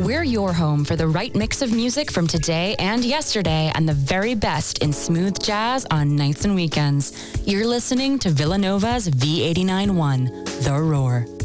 We're your home for the right mix of music from today and yesterday and the very best in smooth jazz on nights and weekends. You're listening to Villanova's V89.1, The Roar.